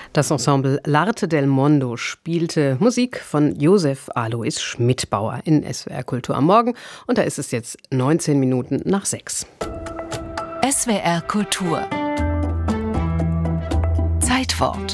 Das Ensemble L'Arte del Mondo spielte Musik von Josef Alois Schmidbauer in SWR Kultur am Morgen. Und da ist es jetzt 19 Minuten nach 6. SWR Kultur Zeitwort.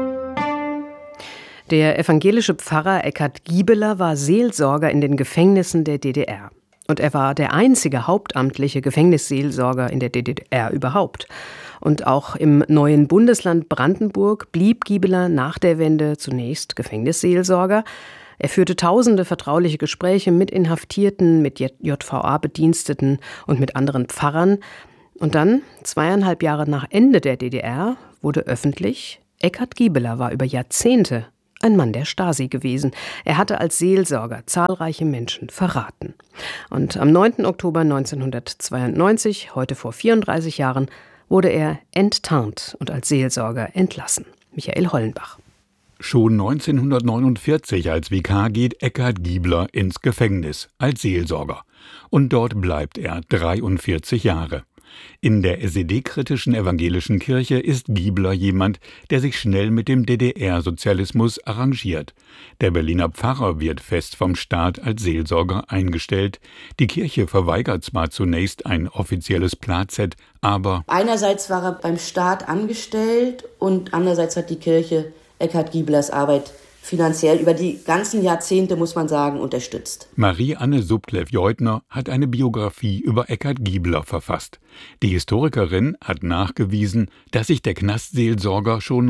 Der evangelische Pfarrer Eckhard Giebeler war Seelsorger in den Gefängnissen der DDR. Und er war der einzige hauptamtliche Gefängnisseelsorger in der DDR überhaupt. Und auch im neuen Bundesland Brandenburg blieb Giebeler nach der Wende zunächst Gefängnisseelsorger. Er führte tausende vertrauliche Gespräche mit Inhaftierten, mit JVA-Bediensteten und mit anderen Pfarrern. Und dann, 2,5 Jahre nach Ende der DDR, wurde öffentlich, Eckhard Giebeler war über Jahrzehnte ein Mann der Stasi gewesen. Er hatte als Seelsorger zahlreiche Menschen verraten. Und am 9. Oktober 1992, heute vor 34 Jahren, wurde er enttarnt und als Seelsorger entlassen. Michael Hollenbach. Schon 1949 als Vikar geht Eckhard Giebeler ins Gefängnis als Seelsorger. Und dort bleibt er 43 Jahre. In der SED-kritischen evangelischen Kirche ist Giebeler jemand, der sich schnell mit dem DDR-Sozialismus arrangiert. Der Berliner Pfarrer wird fest vom Staat als Seelsorger eingestellt. Die Kirche verweigert zwar zunächst ein offizielles Platzett, aber einerseits war er beim Staat angestellt und andererseits hat die Kirche Eckhard Giebelers Arbeit finanziell über die ganzen Jahrzehnte, muss man sagen, unterstützt. Marie-Anne Subtlev-Jeutner hat eine Biografie über Eckhard Giebeler verfasst. Die Historikerin hat nachgewiesen, dass sich der Knastseelsorger schon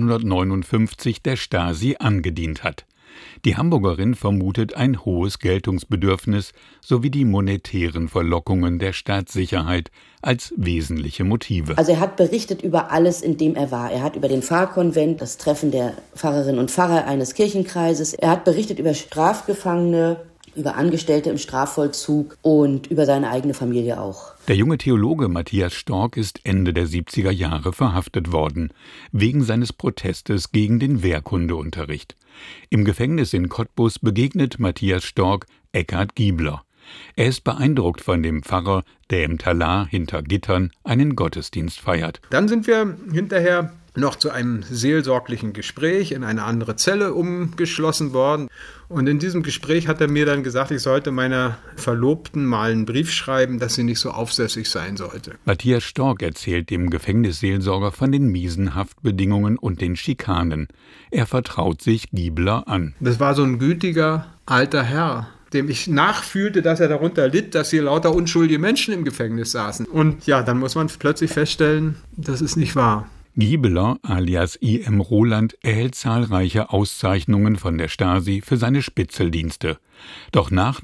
1959 der Stasi angedient hat. Die Hamburgerin vermutet ein hohes Geltungsbedürfnis sowie die monetären Verlockungen der Staatssicherheit als wesentliche Motive. Also er hat berichtet über alles, in dem er war. Er hat über den Pfarrkonvent, das Treffen der Pfarrerinnen und Pfarrer eines Kirchenkreises. Er hat berichtet über Strafgefangene, über Angestellte im Strafvollzug und über seine eigene Familie auch. Der junge Theologe Matthias Storck ist Ende der 70er Jahre verhaftet worden, wegen seines Protestes gegen den Wehrkundeunterricht. Im Gefängnis in Cottbus begegnet Matthias Storck Eckhard Giebeler. Er ist beeindruckt von dem Pfarrer, der im Talar hinter Gittern einen Gottesdienst feiert. Dann sind wir hinterher noch zu einem seelsorglichen Gespräch in eine andere Zelle umgeschlossen worden. Und in diesem Gespräch hat er mir dann gesagt, ich sollte meiner Verlobten mal einen Brief schreiben, dass sie nicht so aufsässig sein sollte. Matthias Storck erzählt dem Gefängnisseelsorger von den miesen Haftbedingungen und den Schikanen. Er vertraut sich Giebeler an. Das war so ein gütiger alter Herr, dem ich nachfühlte, dass er darunter litt, dass hier lauter unschuldige Menschen im Gefängnis saßen. Und ja, dann muss man plötzlich feststellen, das ist nicht wahr. Giebeler alias I.M. Roland erhält zahlreiche Auszeichnungen von der Stasi für seine Spitzeldienste. Doch nach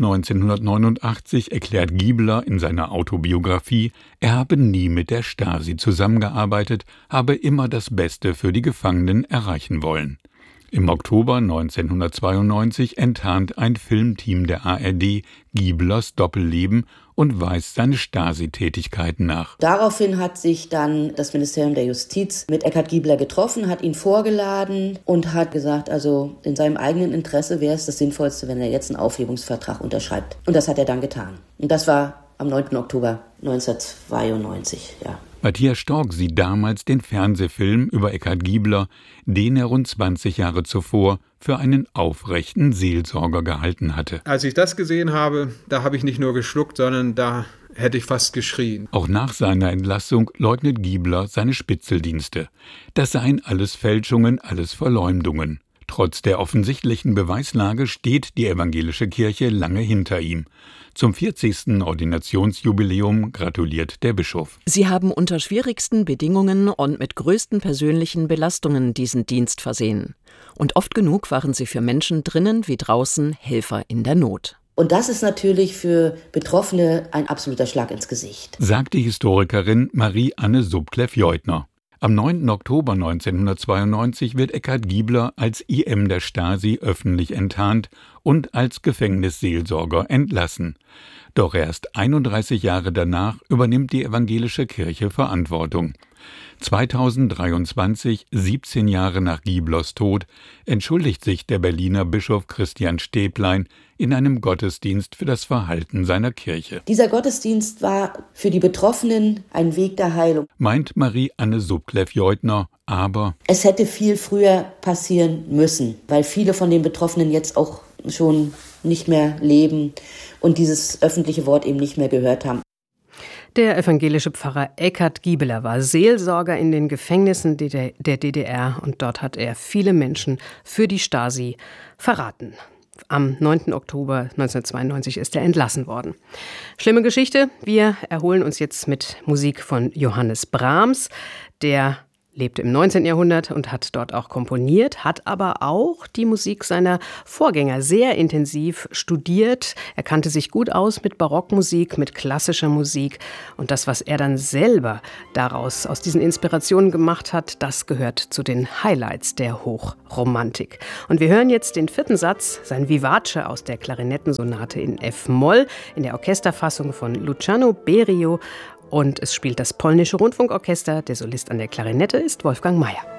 1989 erklärt Giebeler in seiner Autobiografie, er habe nie mit der Stasi zusammengearbeitet, habe immer das Beste für die Gefangenen erreichen wollen. Im Oktober 1992 enttarnt ein Filmteam der ARD Giebelers Doppelleben und weist seine Stasi-Tätigkeiten nach. Daraufhin hat sich dann das Ministerium der Justiz mit Eckhard Giebeler getroffen, hat ihn vorgeladen und hat gesagt, also in seinem eigenen Interesse wäre es das Sinnvollste, wenn er jetzt einen Aufhebungsvertrag unterschreibt. Und das hat er dann getan. Und das war am 9. Oktober 1992, ja. Matthias Storck sieht damals den Fernsehfilm über Eckhard Giebeler, den er rund 20 Jahre zuvor für einen aufrechten Seelsorger gehalten hatte. Als ich das gesehen habe, da habe ich nicht nur geschluckt, sondern da hätte ich fast geschrien. Auch nach seiner Entlassung leugnet Giebeler seine Spitzeldienste. Das seien alles Fälschungen, alles Verleumdungen. Trotz der offensichtlichen Beweislage steht die evangelische Kirche lange hinter ihm. Zum 40. Ordinationsjubiläum gratuliert der Bischof. Sie haben unter schwierigsten Bedingungen und mit größten persönlichen Belastungen diesen Dienst versehen. Und oft genug waren sie für Menschen drinnen wie draußen Helfer in der Not. Und das ist natürlich für Betroffene ein absoluter Schlag ins Gesicht, sagt die Historikerin Marie-Anne Subtlev-Jeutner. Am 9. Oktober 1992 wird Eckhard Giebeler als IM der Stasi öffentlich enttarnt und als Gefängnisseelsorger entlassen. Doch erst 31 Jahre danach übernimmt die evangelische Kirche Verantwortung. 2023, 17 Jahre nach Giblers Tod, entschuldigt sich der Berliner Bischof Christian Stäblein in einem Gottesdienst für das Verhalten seiner Kirche. Dieser Gottesdienst war für die Betroffenen ein Weg der Heilung, meint Marie-Anne Subkleff-Jeutner, aber es hätte viel früher passieren müssen, weil viele von den Betroffenen jetzt auch schon nicht mehr leben und dieses öffentliche Wort eben nicht mehr gehört haben. Der evangelische Pfarrer Eckhard Giebeler war Seelsorger in den Gefängnissen der DDR und dort hat er viele Menschen für die Stasi verraten. Am 9. Oktober 1992 ist er entlassen worden. Schlimme Geschichte. Wir erholen uns jetzt mit Musik von Johannes Brahms, der lebte im 19. Jahrhundert und hat dort auch komponiert, hat aber auch die Musik seiner Vorgänger sehr intensiv studiert. Er kannte sich gut aus mit Barockmusik, mit klassischer Musik. Und das, was er dann selber daraus, aus diesen Inspirationen gemacht hat, das gehört zu den Highlights der Hochromantik. Und wir hören jetzt den 4. Satz, sein Vivace aus der Klarinettensonate in F-Moll, in der Orchesterfassung von Luciano Berio. Und es spielt das Polnische Rundfunkorchester. Der Solist an der Klarinette ist Wolfgang Mayer.